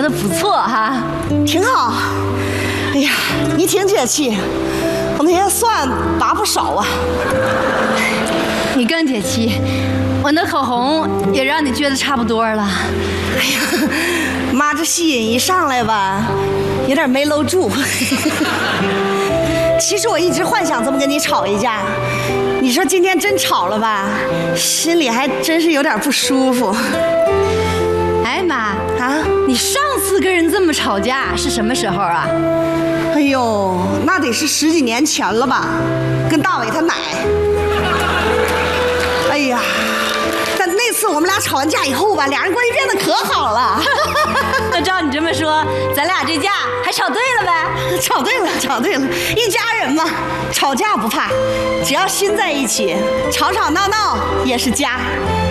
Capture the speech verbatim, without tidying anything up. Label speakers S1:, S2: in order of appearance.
S1: 得不错哈，
S2: 挺好。哎呀，你挺解气，我那些蒜拔不少啊。
S1: 你更解气，我那口红也让你撅得差不多了。
S2: 哎呀，妈，这戏瘾一上来吧，有点没搂住。其实我一直幻想这么跟你吵一架，你说今天真吵了吧，心里还真是有点不舒服。
S1: 哎妈
S2: 啊，
S1: 你上次跟人这么吵架是什么时候啊？
S2: 哎呦，那得是十几年前了吧，跟大伟他奶。哎呀，但那次我们俩吵完架以后吧，俩人关系变得可好了。
S1: 那照你这么说，咱俩这架还吵对了呗？
S2: 吵对了，吵对了，一家人嘛，吵架不怕，只要心在一起，吵吵闹闹也是家。